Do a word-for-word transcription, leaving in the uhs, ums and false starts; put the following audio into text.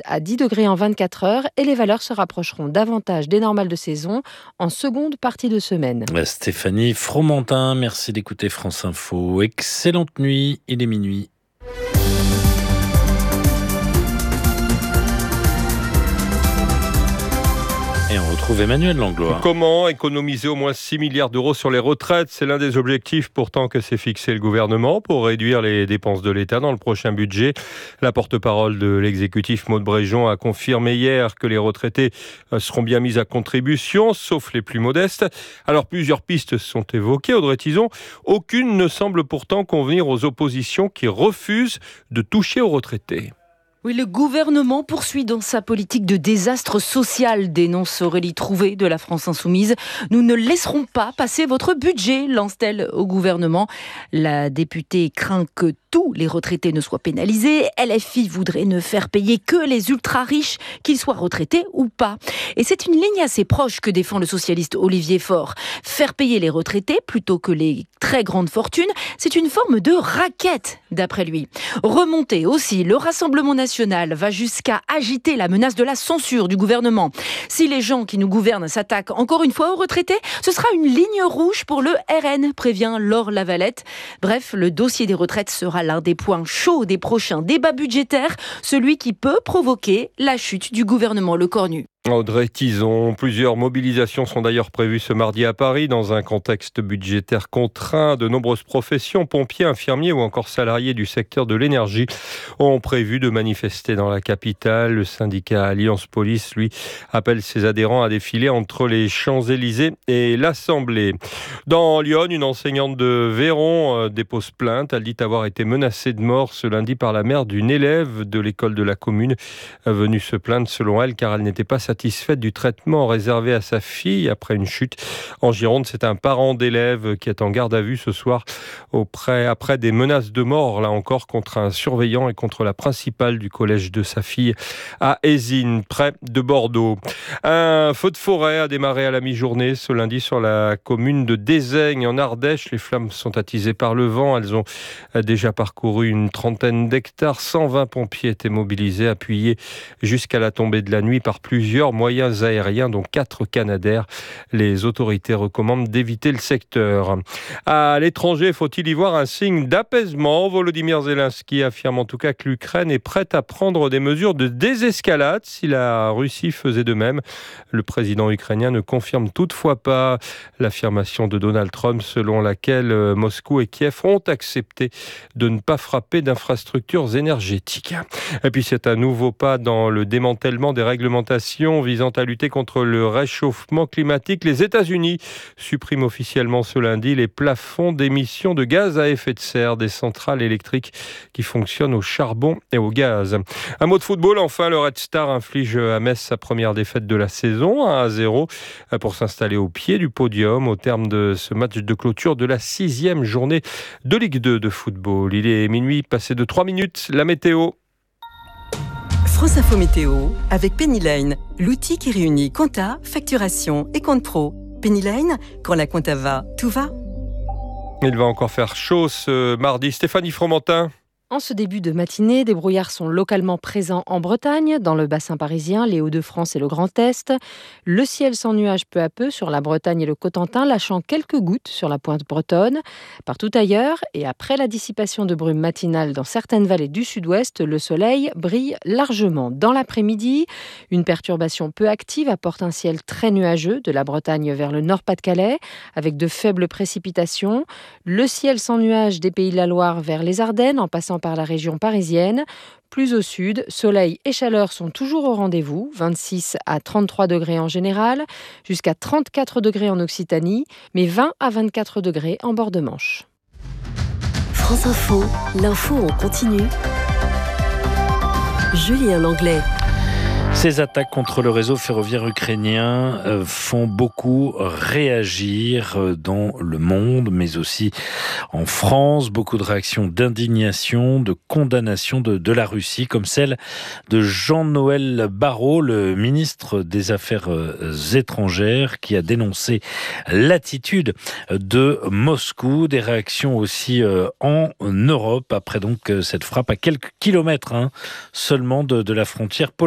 à dix degrés en vingt-quatre heures et les valeurs se rapprocheront davantage des normales de saison en seconde partie de semaine. Stéphanie Fromentin, merci d'écouter France Info. Excellente nuit, il est minuit. Et on retrouve Emmanuel Langlois. Comment économiser au moins six milliards d'euros sur les retraites ? C'est l'un des objectifs pourtant que s'est fixé le gouvernement pour réduire les dépenses de l'État dans le prochain budget. La porte-parole de l'exécutif, Maud Bréjon, a confirmé hier que les retraités seront bien mis à contribution, sauf les plus modestes. Alors plusieurs pistes sont évoquées, Audrey Tizon. Aucune ne semble pourtant convenir aux oppositions qui refusent de toucher aux retraités. Oui, le gouvernement poursuit dans sa politique de désastre social, dénonce Aurélie Trouvé de la France Insoumise. Nous ne laisserons pas passer votre budget, lance-t-elle au gouvernement. La députée craint que tous les retraités ne soient pénalisés. L F I voudrait ne faire payer que les ultra-riches, qu'ils soient retraités ou pas. Et c'est une ligne assez proche que défend le socialiste Olivier Faure. Faire payer les retraités plutôt que les très grandes fortunes, c'est une forme de raquette, d'après lui. Remonter aussi, le Rassemblement national va jusqu'à agiter la menace de la censure du gouvernement. Si les gens qui nous gouvernent s'attaquent encore une fois aux retraités, ce sera une ligne rouge pour le R N, prévient Laure Lavalette. Bref, le dossier des retraites sera l'un des points chauds des prochains débats budgétaires, celui qui peut provoquer la chute du gouvernement Lecornu. Audrey Tizon, plusieurs mobilisations sont d'ailleurs prévues ce mardi à Paris dans un contexte budgétaire contraint. De nombreuses professions, pompiers, infirmiers ou encore salariés du secteur de l'énergie ont prévu de manifester dans la capitale. Le syndicat Alliance Police, lui, appelle ses adhérents à défiler entre les Champs-Élysées et l'Assemblée. Dans Lyon, une enseignante de Véron dépose plainte. Elle dit avoir été menacée de mort ce lundi par la mère d'une élève de l'école de la commune venue se plaindre selon elle car elle n'était pas satisfaite du traitement réservé à sa fille après une chute. En Gironde, c'est un parent d'élève qui est en garde à vue ce soir auprès, après des menaces de mort, là encore, contre un surveillant et contre la principale du collège de sa fille à Ézines, près de Bordeaux. Un feu de forêt a démarré à la mi-journée ce lundi sur la commune de Dézaigne en Ardèche. Les flammes sont attisées par le vent. Elles ont déjà parcouru une trentaine d'hectares. cent vingt pompiers étaient mobilisés, appuyés jusqu'à la tombée de la nuit par plusieurs moyens aériens, dont quatre Canadair. Les autorités recommandent d'éviter le secteur. À l'étranger, faut-il y voir un signe d'apaisement ? Volodymyr Zelensky affirme en tout cas que l'Ukraine est prête à prendre des mesures de désescalade si la Russie faisait de même. Le président ukrainien ne confirme toutefois pas l'affirmation de Donald Trump selon laquelle Moscou et Kiev ont accepté de ne pas frapper d'infrastructures énergétiques. Et puis c'est un nouveau pas dans le démantèlement des réglementations visant à lutter contre le réchauffement climatique. Les États-Unis suppriment officiellement ce lundi les plafonds d'émissions de gaz à effet de serre des centrales électriques qui fonctionnent au charbon et au gaz. Un mot de football, enfin, le Red Star inflige à Metz sa première défaite de la saison, un à zéro, pour s'installer au pied du podium au terme de ce match de clôture de la sixième journée de Ligue deux de football. Il est minuit, passé de trois minutes, la météo. France Info Météo avec Penny Lane, l'outil qui réunit compta, facturation et compte pro. Penny Lane, quand la compta va, tout va. Il va encore faire chaud ce mardi. Stéphanie Fromentin. En ce début de matinée, des brouillards sont localement présents en Bretagne, dans le bassin parisien, les Hauts-de-France et le Grand Est. Le ciel sans nuages peu à peu sur la Bretagne et le Cotentin, lâchant quelques gouttes sur la pointe bretonne. Partout ailleurs, et après la dissipation de brumes matinales dans certaines vallées du sud-ouest, le soleil brille largement. Dans l'après-midi, une perturbation peu active apporte un ciel très nuageux de la Bretagne vers le Nord-Pas-de-Calais, avec de faibles précipitations. Le ciel sans nuages des Pays de la Loire vers les Ardennes, en passant par la région parisienne. Plus au sud, soleil et chaleur sont toujours au rendez-vous, vingt-six à trente-trois degrés en général, jusqu'à trente-quatre degrés en Occitanie, mais vingt à vingt-quatre degrés en bord de Manche. France Info, l'info en continu. Julien Langlais. Ces attaques contre le réseau ferroviaire ukrainien euh, font beaucoup réagir euh, dans le monde, mais aussi en France. Beaucoup de réactions d'indignation, de condamnation de, de la Russie, comme celle de Jean-Noël Barrot, le ministre des Affaires euh, étrangères, qui a dénoncé l'attitude de Moscou. Des réactions aussi euh, en Europe, après donc euh, cette frappe à quelques kilomètres hein, seulement de, de la frontière polonaise.